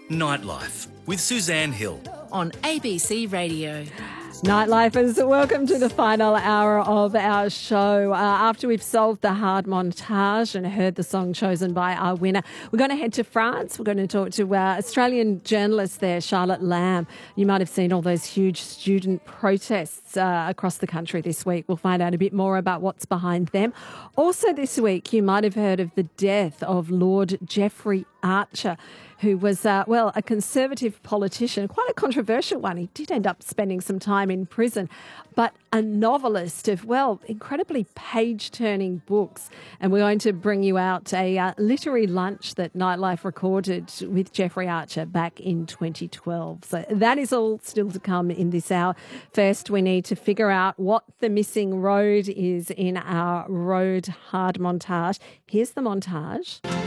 Nightlife with Suzanne Hill. On ABC Radio. Nightlifers, welcome to the final hour of our show. After we've solved the hard montage and heard the song chosen by our winner, we're going to head to France. We're going to talk to Australian journalist there, Charlotte Lamb. You might have seen all those huge student protests across the country this week. We'll find out a bit more about what's behind them. Also this week, you might have heard of the death of Lord Jeffrey Archer, who was, a Conservative politician, quite a controversial one. He did end up spending some time in prison, but a novelist of, incredibly page-turning books. And we're going to bring you out a literary lunch that Nightlife recorded with Jeffrey Archer back in 2012. So that is all still to come in this hour. First, we need to figure out what the missing road is in our road hard montage. Here's the montage.